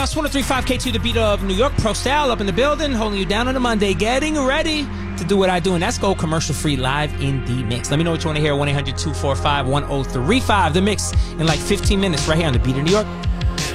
It's 103.5 K2, the beat of New York. Pro Style up in the building, holding you down on a Monday, getting ready to do what I do, and that's go commercial free live in the mix. Let me know what you want to hear. 1-800-245-1035. The mix in like 15 minutes right here on the beat of New York.